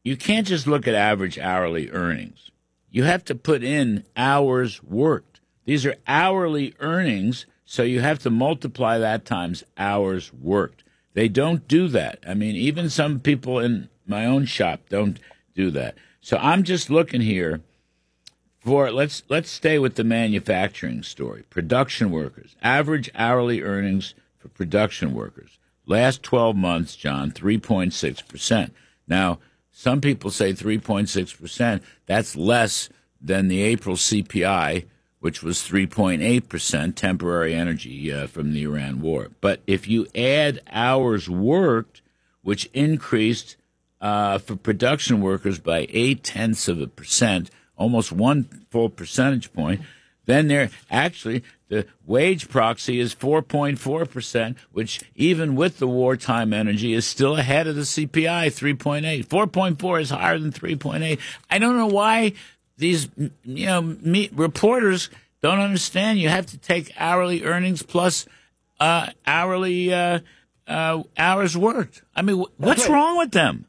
you can't just look at average hourly earnings. You have to put in hours worked. These are hourly earnings, so you have to multiply that times hours worked. They don't do that. I mean, even some people in my own shop don't do that. So I'm just looking here for let's stay with the manufacturing story. Production workers, average hourly earnings for production workers. Last 12 months, John, 3.6%. Now, some people say 3.6%. That's less than the April CPI, which was 3.8%, temporary energy from the Iran war. But if you add hours worked, which increased for production workers by 0.8%, almost 1 full percentage point, then the wage proxy is 4.4%, which even with the wartime energy is still ahead of the CPI, 3.8. 4.4 is higher than 3.8. I don't know why these reporters don't understand. You have to take hourly earnings plus hourly hours worked. I mean, what's wrong with them?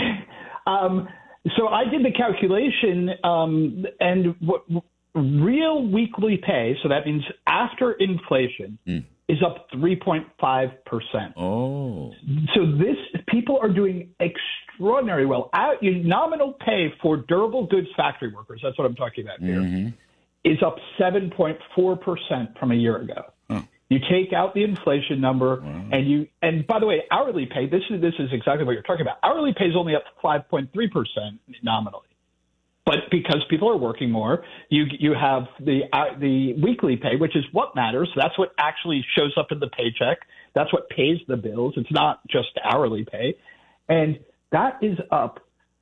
So I did the calculation, and what real weekly pay, so that means after inflation, is up 3.5%. Oh. So people are doing extraordinarily well. Nominal pay for durable goods factory workers, that's what I'm talking about here, is up 7.4% from a year ago. Huh. You take out the inflation number, and by the way, hourly pay, this is exactly what you're talking about. Hourly pay is only up 5.3% nominally. But because people are working more, you have the weekly pay, which is what matters. That's what actually shows up in the paycheck. That's what pays the bills. It's not just hourly pay. And that is up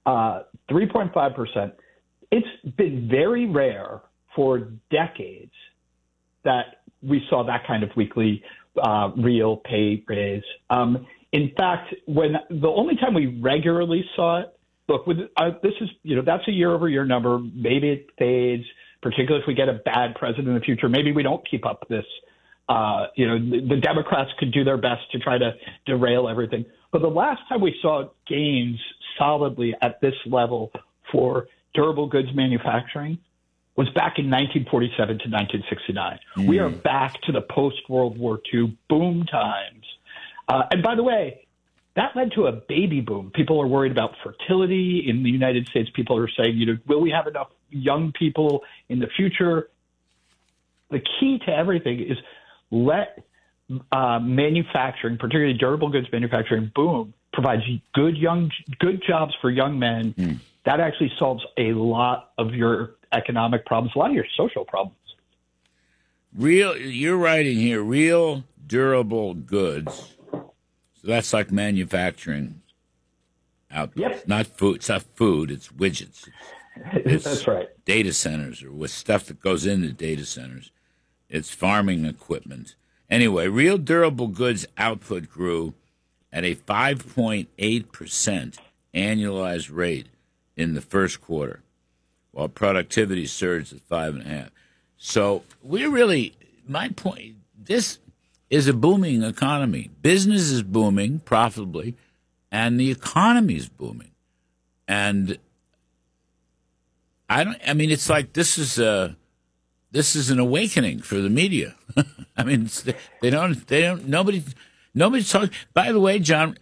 3.5%. It's been very rare for decades that we saw that kind of weekly real pay raise. In fact, the only time we regularly saw it, look, that's a year-over-year number. Maybe it fades, particularly if we get a bad president in the future. Maybe we don't keep up this. The Democrats could do their best to try to derail everything. But the last time we saw gains solidly at this level for durable goods manufacturing was back in 1947 to 1969. We are back to the post-World War II boom times. And by the way, that led to a baby boom. People are worried about fertility in the United States. People are saying, will we have enough young people in the future? The key to everything is let manufacturing, particularly durable goods manufacturing, boom, provides good jobs for young men. That actually solves a lot of your economic problems, a lot of your social problems. You're writing here, real durable goods. So that's like manufacturing outputs. Yep. Not food. It's not food. It's widgets. It's that's right. Data centers or with stuff that goes into data centers. It's farming equipment. Anyway, real durable goods output grew at a 5.8% annualized rate in the first quarter, while productivity surged at 5.5%. So my point, this is a booming economy. Business is booming profitably, and the economy is booming. And it's like this is an awakening for the media. I mean, nobody's talking. By the way, John,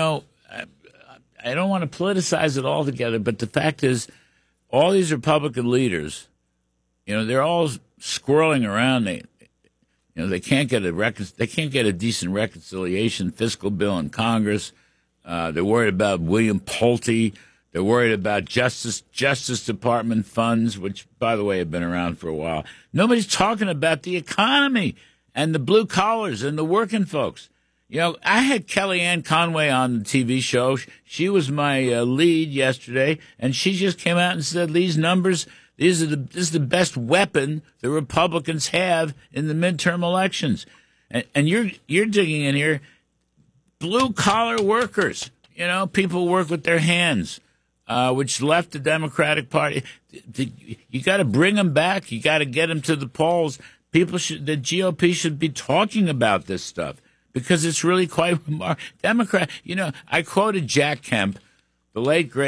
I don't want to politicize it altogether, but the fact is, all these Republican leaders, they're all squirreling around. They can't get a decent reconciliation fiscal bill in Congress. They're worried about William Pulte. They're worried about Justice Department funds, which, by the way, have been around for a while. Nobody's talking about the economy and the blue collars and the working folks. I had Kellyanne Conway on the TV show. She was my lead yesterday, and she just came out and said these numbers, this is the best weapon the Republicans have in the midterm elections. And you're digging in here, blue collar workers. People work with their hands, which left the Democratic Party. You got to bring them back. You got to get them to the polls. The GOP should be talking about this stuff, because it's really quite remarkable. I quoted Jack Kemp, the late great